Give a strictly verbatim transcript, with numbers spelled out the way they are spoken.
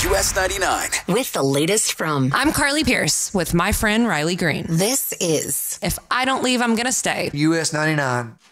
U S ninety-nine. With the latest from... I'm Carly Pierce with my friend Riley Green. This is... If I don't leave, I'm going to stay. U S ninety-nine.